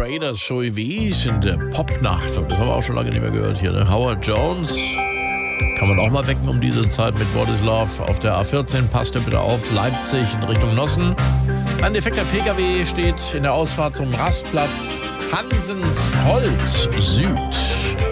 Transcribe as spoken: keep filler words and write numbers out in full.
Traders Joey Wies in der Popnacht. Das haben wir auch schon lange nicht mehr gehört hier. Ne? Howard Jones kann man auch mal wecken um diese Zeit mit What is Love auf der A vierzehn. Passt ihr bitte auf, Leipzig in Richtung Nossen. Ein defekter P K W steht in der Ausfahrt zum Rastplatz Hansens Holz Süd.